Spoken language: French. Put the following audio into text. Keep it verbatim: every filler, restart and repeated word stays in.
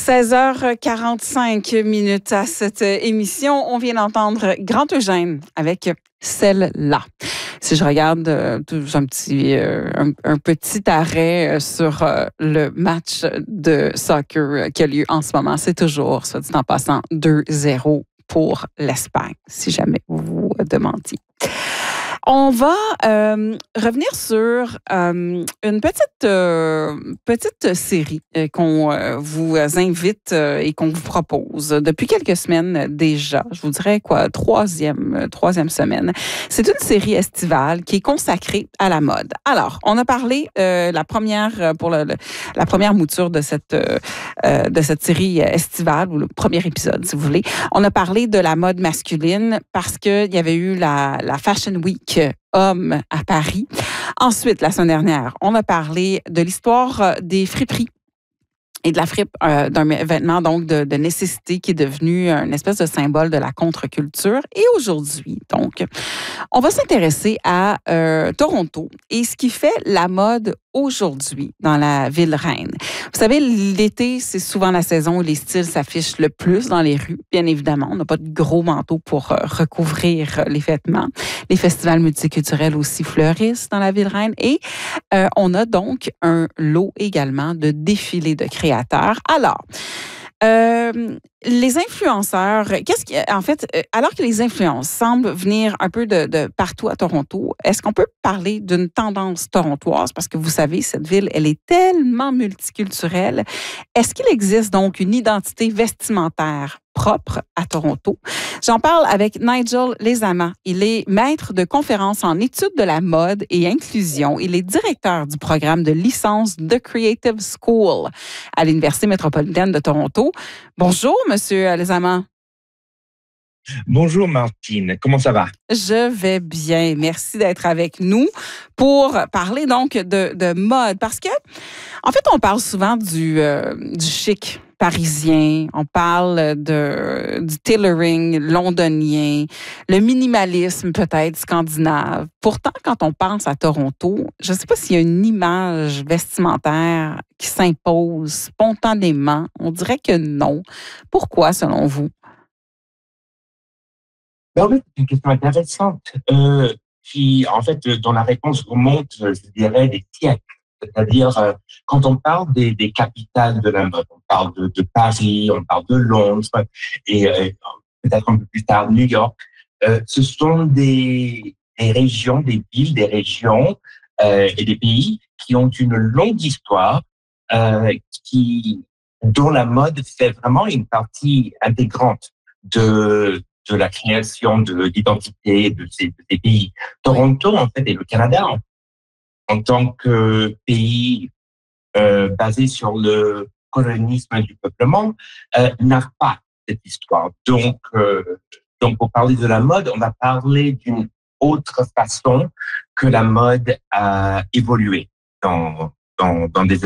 seize heures quarante-cinq minutes à cette émission. On vient d'entendre Grand Eugène avec Celle-là. Si je regarde euh, un, petit, euh, un, un petit arrêt sur euh, le match de soccer qui a lieu en ce moment, c'est toujours, soit dit en passant, deux zéro pour l'Espagne, si jamais vous vous demandiez. On va euh, revenir sur euh, une petite, euh, petite série euh, qu'on euh, vous invite euh, et qu'on vous propose depuis quelques semaines déjà. Je vous dirais quoi, troisième, euh, troisième semaine. C'est une série estivale qui est consacrée à la mode. Alors, on a parlé euh, la première pour le, le, la première mouture de cette euh, de cette série estivale ou le premier épisode, si vous voulez. On a parlé de la mode masculine parce que il y avait eu la, la Fashion Week Homme à Paris. Ensuite, la semaine dernière, on a parlé de l'histoire des friperies et de la fripe euh, d'un vêtement donc de, de nécessité qui est devenu une espèce de symbole de la contre-culture. Et aujourd'hui, donc, on va s'intéresser à euh, Toronto et ce qui fait la mode aujourd'hui dans la ville reine. Vous savez, l'été, c'est souvent la saison où les styles s'affichent le plus dans les rues. Bien évidemment, on n'a pas de gros manteaux pour euh, recouvrir les vêtements. Les festivals multiculturels aussi fleurissent dans la ville reine. Et euh, on a donc un lot également de défilés de créateurs. Alors, Euh, les influenceurs, qu'est-ce qui, en fait, alors que les influences semblent venir un peu de, de partout à Toronto, est-ce qu'on peut parler d'une tendance torontoise? Parce que vous savez, cette ville, elle est tellement multiculturelle. Est-ce qu'il existe donc une identité vestimentaire propre à Toronto? J'en parle avec Nigel Lezama. Il est maître de conférences en études de la mode et inclusion. Il est directeur du programme de licence The Creative School à l'Université métropolitaine de Toronto. Bonjour, Monsieur Lezama. Bonjour Martine, comment ça va? Je vais bien, merci d'être avec nous pour parler donc de, de mode. Parce que, en fait, on parle souvent du, euh, du chic parisien, on parle de, du tailoring londonien, le minimalisme peut-être scandinave. Pourtant, quand on pense à Toronto, je ne sais pas s'il y a une image vestimentaire qui s'impose spontanément. On dirait que non. Pourquoi, selon vous? Ben, en fait, c'est une question intéressante euh, qui, en fait, dont la réponse remonte, je dirais, des siècles. C'est-à-dire, euh, quand on parle des, des capitales de la mode, on parle de, de Paris, on parle de Londres, et euh, peut-être un peu plus tard New York, euh, ce sont des, des régions, des villes, des régions euh, et des pays qui ont une longue histoire, euh, qui, dont la mode fait vraiment une partie intégrante de de la création de l'identité de ces, de ces pays. Toronto, en fait, et le Canada, en, en tant que pays euh, basé sur le colonisme du peuplement, euh, n'a pas cette histoire. Donc, euh, donc, pour parler de la mode, on va parler d'une autre façon que la mode a évolué dans, dans, dans des